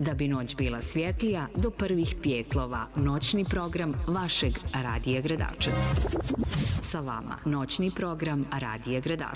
Da bi noć bila svjetlija, do prvih pjetlova, noćni program vašeg Radija Gradačac. Sa vama, noćni program Radija Gradačac.